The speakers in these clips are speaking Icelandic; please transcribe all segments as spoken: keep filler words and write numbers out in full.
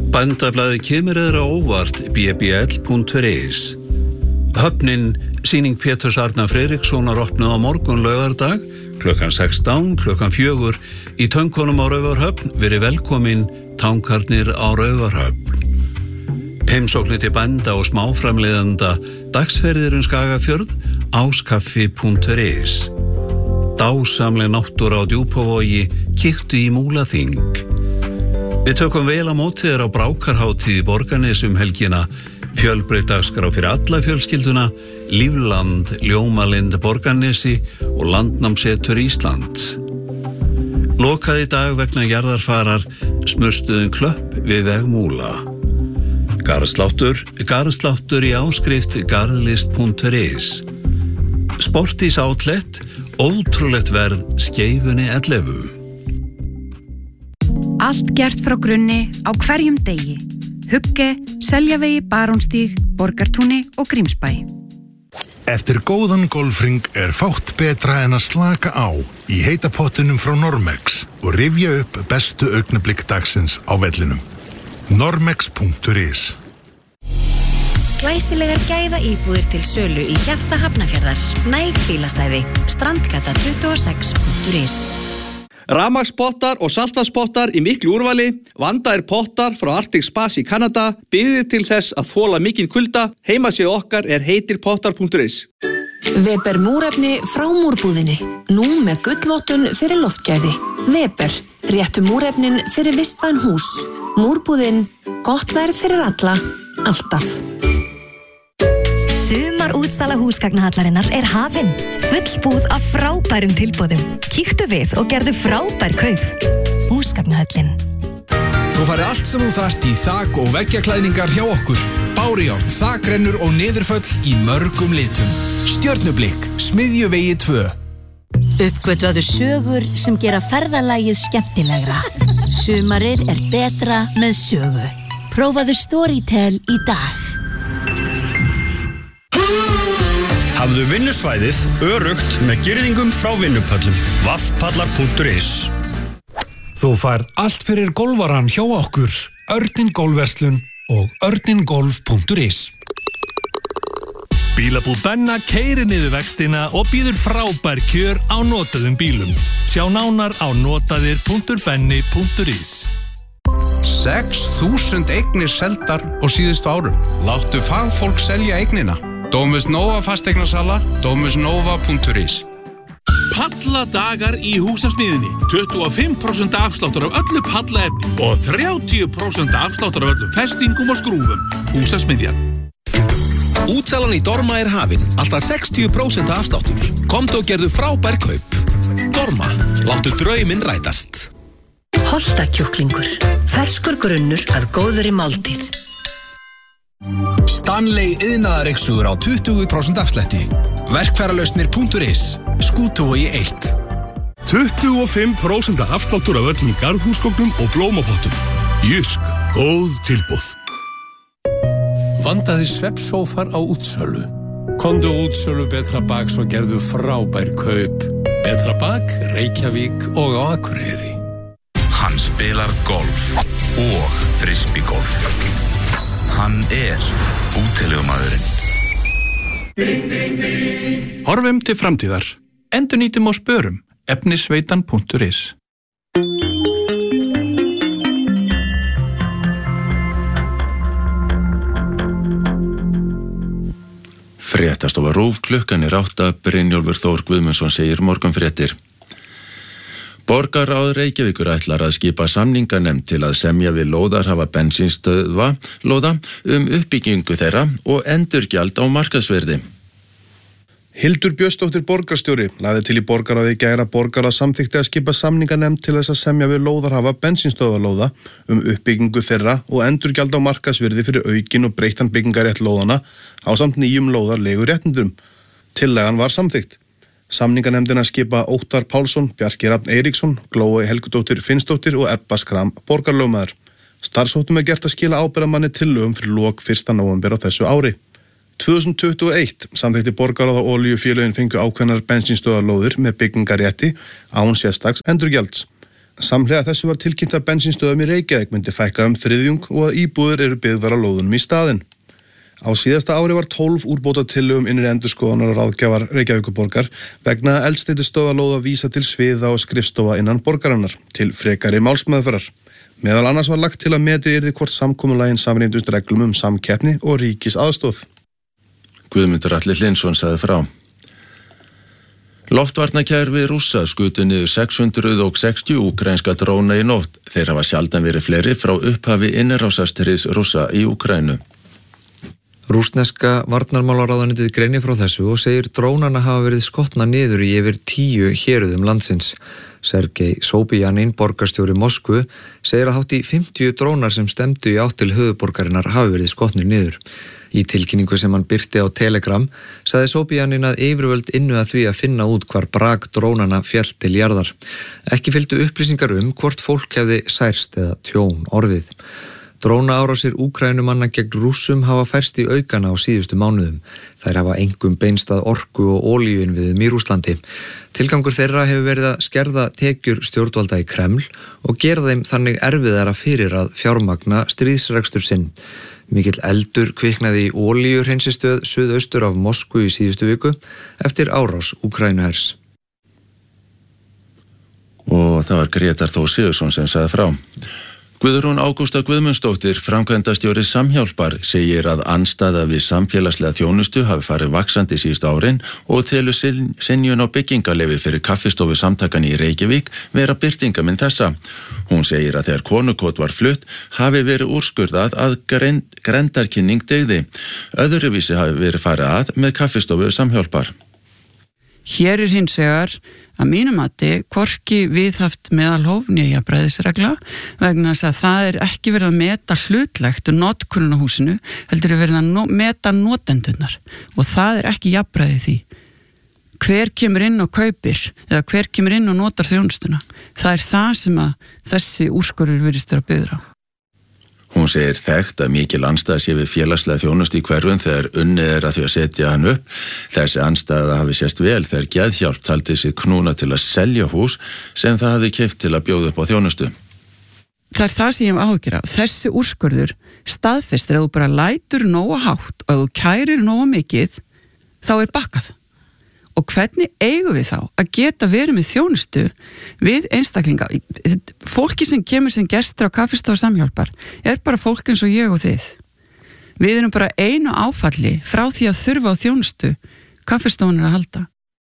Bændablaðið kemur yður á óvart b b l punktur is. Höfnin, sýning Péturs Arnar Friðrikssonar opnuð á morgun laugardag, klukkan sextán, klukkan fjögur, í töngunum á Raufarhöfn, verið velkomin tankarnir á Raufarhöfn. Heimsóknir til bænda og smáframleiðenda, dagsferðir um Skagafjörð, áskaffi punktur is. Dásamleg náttúra á Djúpavogi, kíktu í Múlaþing. Við tökum vel á móti þér á Brákarhátíð í Borgarnesi um helgina, fjölbreytt dagskrá fyrir alla fjölskylduna, Lífland, Ljómalind Borgarnesi og Landnámsetur Íslands. Lokað í dag vegna jarðarfarar, smurstuðin Klöpp við veg Múla. Garðsláttur, garðsláttur í áskrift garðlist punktur is. Sportís Outlet, ótrúlegt verð, Skeifunni ellefu. Allt gert frá grunni á hverjum degi. Hugge, Seljavegi, Barónstíg, Borgartúni og Grímsbæ. Eftir góðan golfring er fátt betra en að slaka á í heita pottinum frá Normex og rifja upp bestu augnablik dagsins á vellinum. Normex punktur is. Glæsilegar gæða íbúðir til sölu í hjarta Hafnarfjarðar. Næg bílastæði. Strandgata tuttugu og sex punktur is. Rafmagnspottar og saltvatnspottar í miklu úrvali, vandaðir pottar frá Arctic Spas í Kanada, byggðir til þess að þola mikinn kulda, heimasíða okkar er heitirpottar punktur is. Weber múrefni frá múrbúðinni, nú með gullvottun fyrir loftgæði. Weber, réttu múrefnin fyrir vistvæn hús. Múrbúðin, gott verð fyrir alla, alltaf. Sumar útsala húsgagnahallarinnar er hafin. Fullbúð af frábærum tilboðum. Kíktu við og gerðu frábær kaup. Húsgagnahöllin. Þú færði allt sem þú þarft í þak- og veggjaklæðningar hjá okkur. Bárujárn, þakrennur og niðurföll í mörgum litum. Stjörnublikk, Smiðjuvegi tvö. Uppgötvaðu sögur sem gera ferðalagið skemmtilegra. Sumarið er betra með sögu. Prófaðu Storytel í dag. Hafðu vinnusvæðið örugt með girðingum frá vinnupöllum. vaffpallar punktur is. Þú færð allt fyrir golfaran hjá okkur. Örnin Golfverslun og örningolf punktur is. Bílabúð Benna keyrir niður vextina og býður frábær kjör á notaðum bílum. Sjá nánar á notaðir punktur benni punktur is. sex þúsund eignir seldar á síðustu árum. Láttu fagfólk selja eignina. Domus Nova fasteignasala, domus nova punktur is. Palladagar í húsasmiðinni. tuttugu og fimm prósent afsláttur af öllu pallaefni og þrjátíu prósent afsláttur af öllum festingum og skrúfum. Húsasmiðjan. Útsalan í Dorma er hafin. Alltaf sextíu prósent afsláttur. Komdu og gerðu frábær kaup. Dorma, láttu drauminn rætast. Holtakjúklingur. Ferskur grunnur að góðri máltíð. Stanley iðnaðarexugur á tuttugu prósent afslætti. Verkfæralausnir punktur is. Skútuvogi eitt. tuttugu og fimm prósent afsláttur af öllum garðhúsgögnum og blómapottum. Jysk, góð tilboð. Vandaði svefnsófar á útsölu. Komdu útsölu Betra Bak svo gerðu frábær kaup. Betra Bak, Reykjavík og á Akureyri. Hann spilar golf og frisbeegolf. Hann er útilegumaðurinn. Horfum til framtíðar. Endurnýtum og spörum. efnisveitan punktur is. Fréttastofa RÚV, klukkan er átta, Brynjólfur Þór Guðmundsson segir morgunfréttir. Borgarráð Reykjavíkur ætlar að skipa samninganefnd til að semja við lóðarhafa bensínstöðva lóða um uppbyggingu þeirra og endurgjald á markaðsverði. Hildur Björnsdóttir borgarstjóri lagði til í borgarráði í gær að borgarráð samþykkti að skipa samninganefnd til þess að semja við lóðarhafa bensínstöðvalóða um uppbyggingu þeirra og endurgjald á markaðsverði fyrir aukin og breyttan byggingarétt lóðana ásamt nýjum lóðarlegu réttindum. Tillagan var samþykkt. Samninganefndina skipa Óttar Pálsson, Bjarki Rafn Eiríksson, Glói Helgudóttir Finnsdóttir og Ebba Skram borgarlögmaður. Starfshóttum er gert að skila ábyrgðarmanni tillögum fyrir lok fyrsta nóvember á þessu ári. tvö þúsund tuttugu og eitt samþykkti borgarráð og olíufélögin fengu ákveðnar bensínstöðarlóðir með byggingarétti án sérstaks endurgjalds. Samhliða þessu var tilkynnt að bensínstöðum í Reykjavík myndi fækka um þriðjung og að íbúðir eru byggðar á lóðunum í staðinn. Á síðasta ári var tólf úrbótatillögum innri endurskoðunar og ráðgjafar Reykjavíkurborgar vegna eldsneytistöðvalóða vísa til sviða og skrifstofa innan borgarinnar til frekari málsmeðferðar. Meðal annars var lagt til að metið yrði hvort samkomulaginn samrýmdust reglum um samkeppni og ríkisaðstoð. Guðmundur Atli Hlynsson sagði frá. Loftvarnakerfi Rússa skutu niður sex hundruð sextíu úkraínska dróna í nótt. Þeir hafa sjaldan verið fleiri frá upphafi innrásarstríðs Rússa í Úkraínu. Rússneska varnarmálaráðuneytið greinir frá þessu og segir drónana hafa verið skotna niður í yfir tíu héruðum landsins. Sergei Sobyanin, borgarstjóri Moskvu, segir að hátt í fimmtíu drónar sem stemdu í átt til höfuðborgarinnar hafi verið skotnir niður. Í tilkynningu sem hann birti á Telegram sagði Sobyanin að yfirvöld innu að því að finna út hvar brak drónana féll til jarðar. Ekki fylgdu upplýsingar um hvort fólk hefði særst eða tjón orðið. Drónaárásir Úkraínumanna gegn Rússum hafa færst í aukana á síðustu mánuðum. Þær hafa engum beinst að orku og olíuinnviðum í Rússlandi. Tilgangur þeirra hefur verið að skerða tekjur stjórnvalda í Kreml og gera þeim þannig erfiðara fyrir að fjármagna stríðsrekstur sinn. Mikill eldur kviknaði í olíuhreinsistöð suðaustur af Moskvu í síðustu viku eftir árás Úkraínuhers. Og það var Grétar Þór Sigurðsson sem sagði frá. Guðrún Ágústa Guðmundsdóttir, framkvæmdastjóri Samhjálpar, segir að andstaða við samfélagslega þjónustu hafi farið vaxandi síðustu árin og telur synjun á byggingarleyfi fyrir kaffistofu samtakan í Reykjavík vera birtingaminn þessa. Hún segir að þegar konukot var flutt hafi verið úrskurðað að grend, grendarkynning dygði. Öðruvísi hafi verið farið að með kaffistofu Samhjálpar. Hér er hins vegar að mínum mati hvorki viðhaft meðalhóf né jafnræðisregla vegna þess að það er ekki verið að meta hlutlegt notkunn á húsinu, heldur er verið að no- meta notendurnar og það er ekki jafnræði því. Hver kemur inn og kaupir eða hver kemur inn og notar þjónustuna. Það er það sem að þessi úrskurður virðist vera byggður á. Hún segir þekkt að mikil andstæða sé við félagslega þjónustu í hverfum þegar unnið er að því að setja hann upp. Þessi andstæða hafi sést vel þegar Geðhjálp taldi sig knúna til að selja hús sem það hafi keypt til að bjóða upp á þjónustu. Það er það sem ég hef áhyggjur af. Þessi úrskurður staðfestir að þú bara lætur nóga hátt og að þú kærir nóga mikið, þá er bakkað. Og hvernig eigum við þá að geta verið með þjónustu við einstaklinga? Fólki sem kemur sem gestur á kaffistofu Samhjálpar er bara fólk eins og ég og þið. Við erum bara einu áfalli frá því að þurfa á þjónustu kaffistofunir að halda.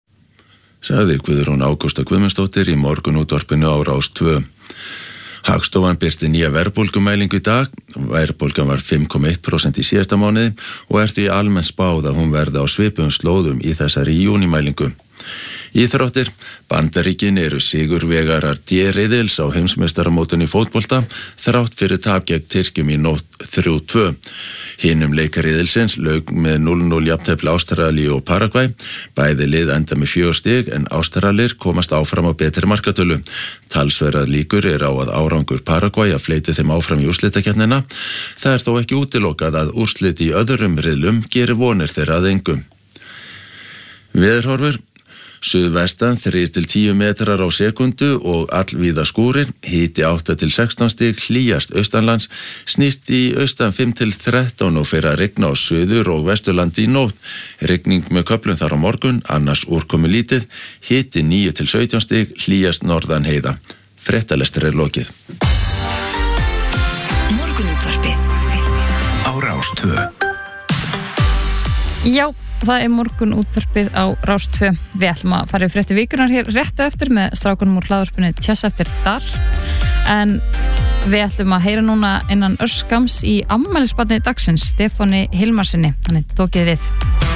Sagði Guðrún Ágústa Guðmundsdóttir í morgunútvarpinu á Rás tvö. Hagstofan birti nýja verðbólgumælingu í dag. Verðbólgan var fimm komma eitt prósent í síðasta mánuði og er því almennt spáð að hún verði á svipum slóðum í þessari júnimælingu. Íþróttir, Bandaríkin eru sigurvegarar D-riðils á heimsmeistaramótinu í fótbolta þrátt fyrir tap gegn Tyrkjum í nótt þrjú tvö. Hinum leikariðilsins lauk með núll núll jafntefli Ástralíu og Paragvæ. Bæði lið enda með fjögur stig en Ástralir komast áfram á betri markatölu. Talsverðar líkur er á að árangur Paragvæ að fleiti þeim áfram í úrslitakeppnina. Það er þó ekki útilokað að úrslit í öðrum riðlum gerir vonir þeirra að engum. Veðurhorfur. Suðvestan þrír til tíu metrar á sekundu og allvíða skúrir, hiti átta til sextán stig, hlýjast austanlands, snýst í austan fimm til þrettán og fer að rigna á suður og vesturlandi í nótt. Rigning með köflum þar á morgun, annars úrkomi lítið, hiti níu til sautján stig, hlýjast norðan heiða. Fréttalestur er lokið. Morgunútvarpið á Rás tvö. Já, það er morgun útvarpið á Rás tvö. Við ætlum að fara í frétti vikunar hér réttu eftir með strákunum úr hlaðvarpinu Tjess eftir Dark. En við ætlum að heyra núna innan örskams í afmælisbarni dagsins, Stefáni Hilmarsinni. Þannig tókið við.